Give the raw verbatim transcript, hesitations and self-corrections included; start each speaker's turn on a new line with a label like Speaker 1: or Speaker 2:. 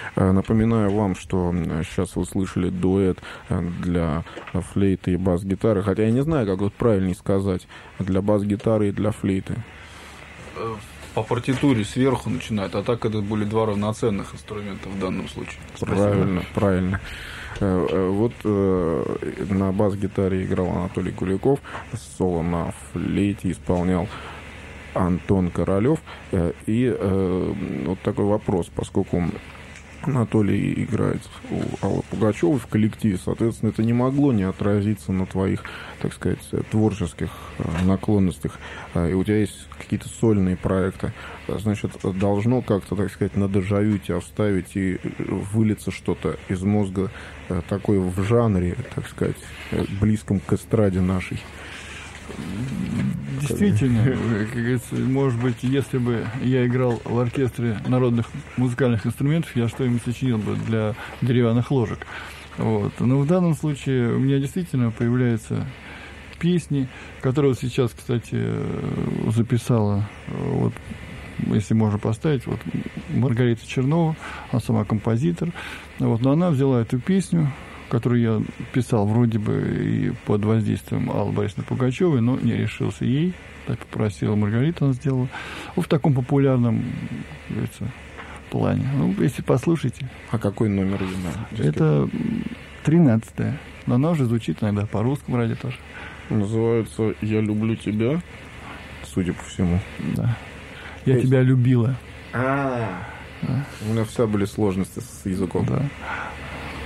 Speaker 1: Напоминаю вам, что сейчас вы слышали дуэт для флейты и бас-гитары, хотя я не знаю, как вот правильнее сказать, для бас-гитары и для флейты.
Speaker 2: По партитуре сверху начинает, а так это были два равноценных инструмента в данном случае.
Speaker 1: Правильно, правильно. Вот на бас-гитаре играл Анатолий Куликов, соло на флейте исполнял Антон Королёв. И вот такой вопрос, поскольку Анатолий играет у Аллы Пугачёвой в коллективе, соответственно, это не могло не отразиться на твоих, так сказать, творческих наклонностях. И у тебя есть какие-то сольные проекты. Значит, должно как-то, так сказать, на дежавю тебя вставить и вылиться что-то из мозга такое в жанре, так сказать, близком к эстраде нашей.
Speaker 3: Действительно, как говорится, может быть, если бы я играл в оркестре народных музыкальных инструментов, я что-нибудь сочинил бы для деревянных ложек. Вот. Но в данном случае у меня действительно появляются песни, которые вот сейчас, кстати, записала, вот, если можно поставить, вот Маргарита Чернова, она сама композитор, вот, но она взяла эту песню, которую я писал вроде бы и под воздействием Аллы Борисовны Пугачевой, но не решился ей. Так попросила Маргарита, она сделала. Вот в таком популярном, как говорится, плане. Ну, если послушайте.
Speaker 1: А какой номер ее?
Speaker 3: Это тринадцатая. Но она уже звучит иногда по русскому радио тоже.
Speaker 1: Называется «Я люблю тебя», судя по всему.
Speaker 3: Да. «Я тебя любила».
Speaker 1: А, у меня всегда были сложности с языком.
Speaker 3: Да.